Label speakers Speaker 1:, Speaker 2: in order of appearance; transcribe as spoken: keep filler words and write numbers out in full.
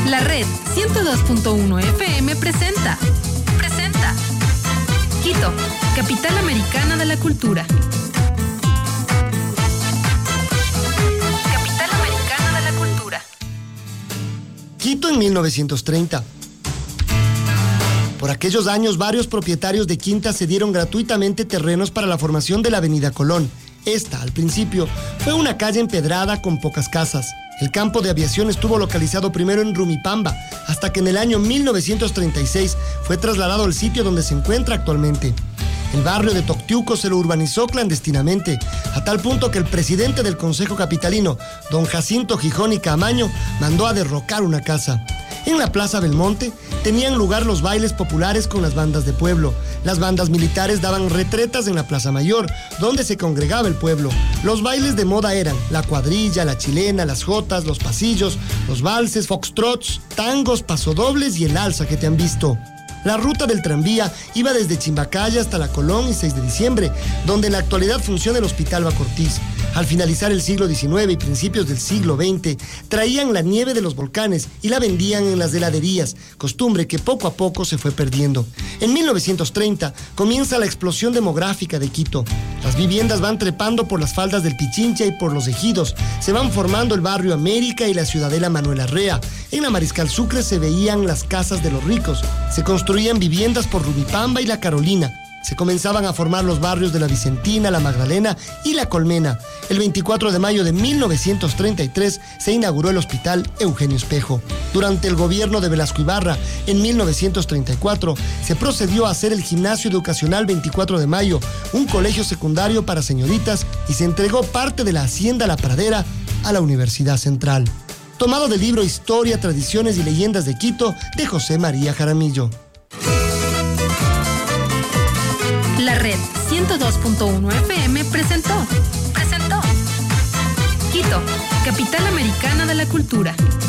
Speaker 1: La Red ciento dos punto uno F M presenta. Presenta. Quito, capital americana de la cultura. Capital americana de la cultura.
Speaker 2: Quito en mil novecientos treinta. Por aquellos años, varios propietarios de quintas cedieron gratuitamente terrenos para la formación de la Avenida Colón. Esta, al principio, fue una calle empedrada con pocas casas. El campo de aviación estuvo localizado primero en Rumipamba, hasta que en el año mil novecientos treinta y seis fue trasladado al sitio donde se encuentra actualmente. El barrio de Toctiuco se lo urbanizó clandestinamente, a tal punto que el presidente del Consejo Capitalino, don Jacinto Gijón y Camaño, mandó a derrocar una casa. En la Plaza Belmonte tenían lugar los bailes populares con las bandas de pueblo. Las bandas militares daban retretas en la Plaza Mayor, donde se congregaba el pueblo. Los bailes de moda eran la cuadrilla, la chilena, las jotas, los pasillos, los valses, foxtrots, tangos, pasodobles y el alza que te han visto. La ruta del tranvía iba desde Chimbacaya hasta la Colón y seis de diciembre, donde en la actualidad funciona el Hospital Bacortiz. Al finalizar el siglo diecinueve y principios del siglo veinte, traían la nieve de los volcanes y la vendían en las heladerías, costumbre que poco a poco se fue perdiendo. En mil novecientos treinta comienza la explosión demográfica de Quito. Las viviendas van trepando por las faldas del Pichincha y por los ejidos. Se van formando el barrio América y la ciudadela Manuel Arrea. En la Mariscal Sucre se veían las casas de los ricos. Se construían viviendas por Rumipamba y la Carolina. Se comenzaban a formar los barrios de la Vicentina, la Magdalena y la Colmena. El veinticuatro de mayo de mil novecientos treinta y tres se inauguró el Hospital Eugenio Espejo. Durante el gobierno de Velasco Ibarra, en mil novecientos treinta y cuatro, se procedió a hacer el Gimnasio Educacional veinticuatro de mayo, un colegio secundario para señoritas, y se entregó parte de la Hacienda La Pradera a la Universidad Central. Tomado del libro Historia, Tradiciones y Leyendas de Quito, de José María Jaramillo.
Speaker 1: La Red ciento dos punto uno F M presentó. Presentó. Quito, capital americana de la cultura.